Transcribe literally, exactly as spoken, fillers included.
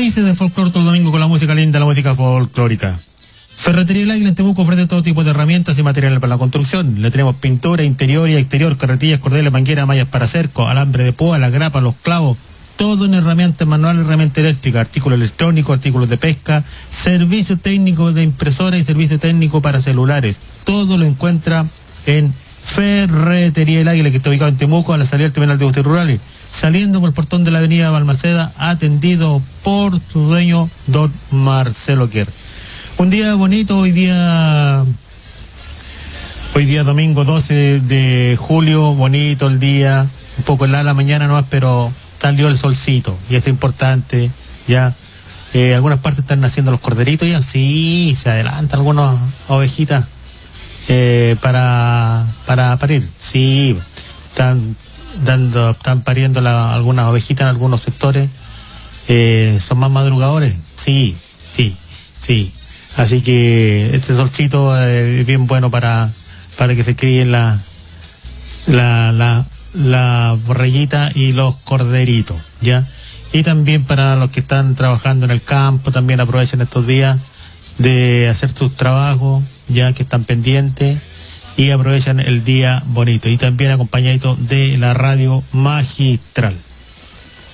Noticias de folclore todo el domingo con la música linda, la música folclórica. Ferretería El Águila en Temuco ofrece todo tipo de herramientas y materiales para la construcción. Le tenemos pintura interior y exterior, carretillas, cordeles, mangueras, mallas para cerco, alambre de púa, la grapa, los clavos, todo en herramientas manuales, herramienta eléctrica, artículos electrónicos, artículos de pesca, servicio técnico de impresora y servicio técnico para celulares. Todo lo encuentra en Ferretería El Águila, que está ubicado en Temuco, a la salida del terminal de Bosques Rurales, saliendo por el portón de la avenida Balmaceda, atendido por su dueño, don Marcelo Kier. Un día bonito, hoy día, hoy día domingo doce de julio, bonito el día, un poco helada la mañana nomás, pero salió el solcito, y esto es importante, ya, eh, algunas partes están naciendo los corderitos ya, sí, se adelantan algunas ovejitas, eh, para, para parir, sí, están dando, están pariendo la, algunas ovejitas en algunos sectores, eh, son más madrugadores, sí, sí, sí. Así que este solcito es bien bueno para, para que se críen la, la, la, la borreguita y los corderitos, ¿ya? Y también para los que están trabajando en el campo, también aprovechen estos días de hacer sus trabajos, ya que están pendientes, y aprovechan el día bonito. Y también acompañadito de la radio magistral.